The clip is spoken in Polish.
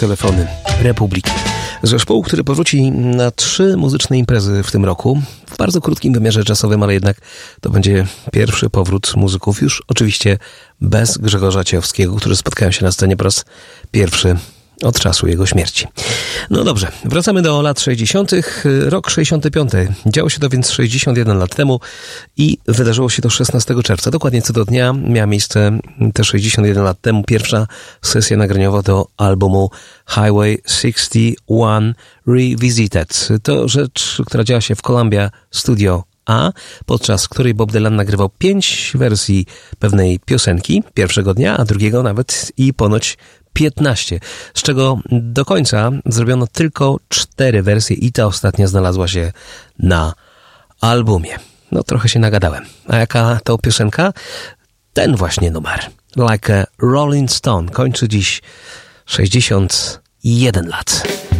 telefony Republiki. Zespołu, który powróci na 3 muzyczne imprezy w tym roku. W bardzo krótkim wymiarze czasowym, ale jednak to będzie pierwszy powrót muzyków już oczywiście bez Grzegorza Ciechowskiego, którzy spotkają się na scenie po raz pierwszy od czasu jego śmierci. No dobrze, wracamy do lat 60. Rok 65. Działo się to więc 61 lat temu i wydarzyło się to 16 czerwca. Dokładnie co do dnia miała miejsce te 61 lat temu pierwsza sesja nagraniowa do albumu Highway 61 Revisited. To rzecz, która działa się w Columbia Studio A, podczas której Bob Dylan nagrywał 5 wersji pewnej piosenki pierwszego dnia, a drugiego nawet i ponoć 15, z czego do końca zrobiono tylko 4 wersje i ta ostatnia znalazła się na albumie. No trochę się nagadałem. A jaka to piosenka? Ten właśnie numer. Like a Rolling Stone kończy dziś 61 lat.